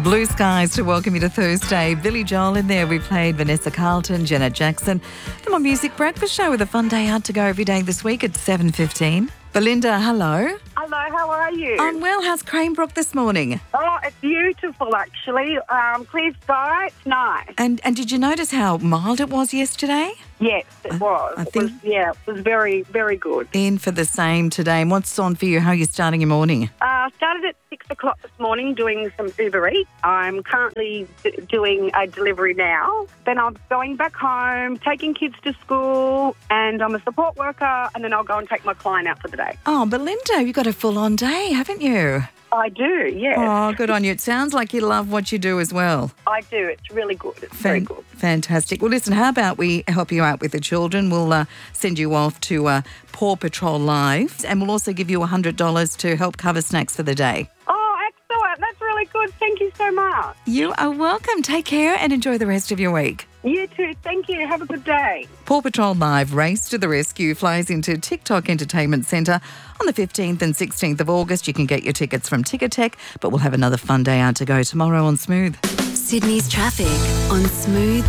Blue skies to welcome you to Thursday. Billy Joel in there. We played Vanessa Carlton, Janet Jackson. The More Music Breakfast Show with a fun day out to go every day this week at 7:15. Belinda, hello. Hello, how are you? I'm well. How's Cranebrook this morning? Oh, it's beautiful, actually. Clear sky, it's nice. And did you notice how mild it was yesterday? Yes, it was. I think- It was very, very good. In for the same today. And what's on for you? How are you starting your morning? Started at 6 o'clock this morning doing some Uber Eats. I'm currently doing a delivery now. Then I'm going back home, taking kids to school, and I'm a support worker, and then I'll go and take my client out for the day. Oh, Belinda, you've got a full-on day, haven't you? I do, yes. Oh, good on you. It sounds like you love what you do as well. I do. It's really good. It's very good. Fantastic. Well, listen, how about we help you out with the children? We'll send you off to Paw Patrol Live, and we'll also give you $100 to help cover snacks for the day. Oh, excellent. That's really good. Thank you so much. You are welcome. Take care and enjoy the rest of your week. You too. Thank you. Have a good day. Paw Patrol Live Race to the Rescue flies into TikTok Entertainment Centre on the 15th and 16th of August. You can get your tickets from Ticketek, but we'll have another fun day out to go tomorrow on Smooth. Sydney's traffic on Smooth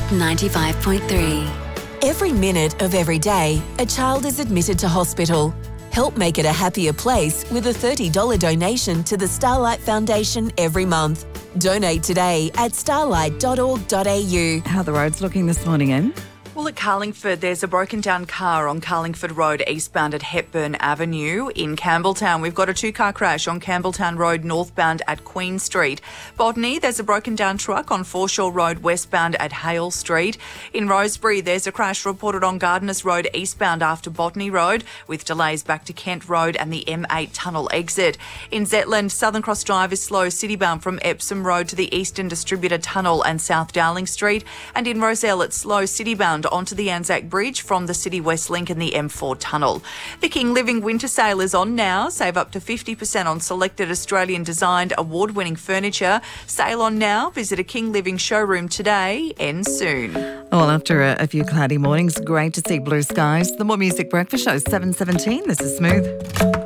95.3. Every minute of every day, a child is admitted to hospital. Help make it a happier place with a $30 donation to the Starlight Foundation every month. Donate today at starlight.org.au. How are the roads looking this morning, Em? Well, at Carlingford, there's a broken down car on Carlingford Road eastbound at Hepburn Avenue. In Campbelltown, we've got a two-car crash on Campbelltown Road northbound at Queen Street. Botany, there's a broken down truck on Foreshore Road westbound at Hale Street. In Rosebery, there's a crash reported on Gardeners Road eastbound after Botany Road, with delays back to Kent Road and the M8 tunnel exit. In Zetland, Southern Cross Drive is slow citybound from Epsom Road to the Eastern Distributor Tunnel and South Darling Street. And in Rozelle, it's slow citybound onto the Anzac Bridge from the City West Link and the M4 tunnel. The King Living Winter Sale is on now. Save up to 50% on selected Australian designed award-winning furniture. Sale on now. Visit a King Living showroom today. Ends soon. Well, after a few cloudy mornings, great to see blue skies. The More Music Breakfast Show, 7:17. This is Smooth.